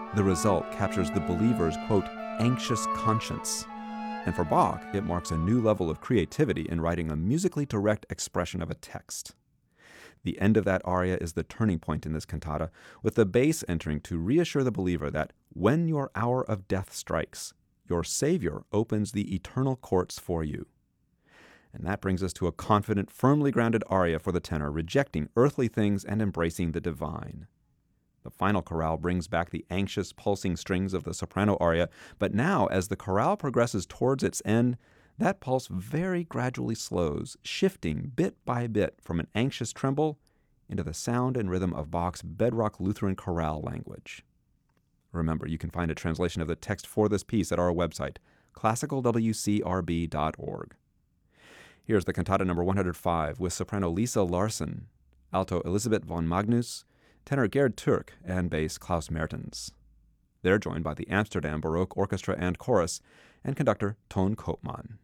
The result captures the believer's, quote, anxious conscience. And for Bach, it marks a new level of creativity in writing a musically direct expression of a text. The end of that aria is the turning point in this cantata, with the bass entering to reassure the believer that when your hour of death strikes, your Savior opens the eternal courts for you. And that brings us to a confident, firmly grounded aria for the tenor, rejecting earthly things and embracing the divine. The final chorale brings back the anxious, pulsing strings of the soprano aria, but now, as the chorale progresses towards its end, that pulse very gradually slows, shifting bit by bit from an anxious tremble into the sound and rhythm of Bach's bedrock Lutheran chorale language. Remember, you can find a translation of the text for this piece at our website, classicalwcrb.org. Here's the cantata number 105 with soprano Lisa Larsen, alto Elisabeth von Magnus, tenor Gerd Türk, and bass Klaus Mertens. They're joined by the Amsterdam Baroque Orchestra and Chorus and conductor Ton Koopman.